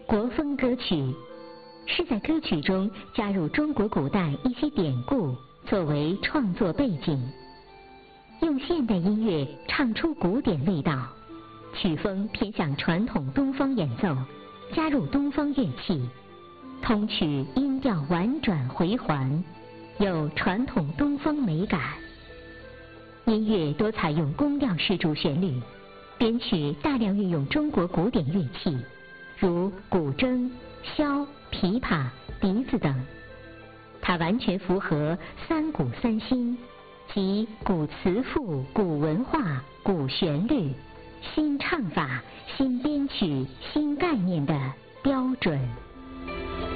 国风歌曲，是在歌曲中加入中国古代一些典故作为创作背景，用现代音乐唱出古典味道，曲风偏向传统东方演奏，加入东方乐器，通曲音调婉转回环，有传统东方美感。音乐多采用宫调式主旋律，编曲大量运用中国古典乐器，如古筝、箫、琵琶、笛子等。它完全符合三古三新，即古词赋、古文化、古旋律、新唱法、新编曲、新概念的标准。